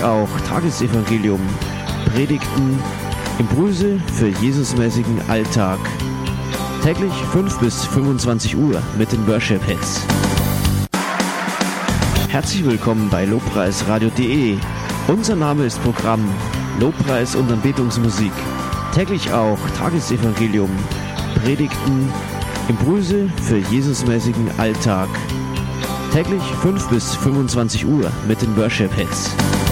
Sonntag auch Tagesevangelium, Predigten, Impulse für Jesusmäßigen Alltag. Täglich 5 bis 25 Uhr mit den Worship Hits. Herzlich willkommen bei lobpreisradio.de. Unser Name ist Programm Lobpreis und Anbetungsmusik. Täglich auch Tagesevangelium, Predigten, Impulse für Jesusmäßigen Alltag. Täglich 5 bis 25 Uhr mit den Worship Hits.